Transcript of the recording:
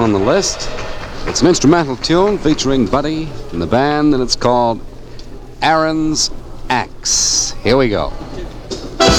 one on the list. It's an instrumental tune featuring Buddy and the band, and it's called Aaron's Axe. Here we go.